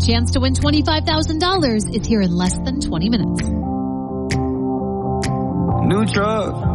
chance to win $25,000 is here in less than 20 minutes. New truck.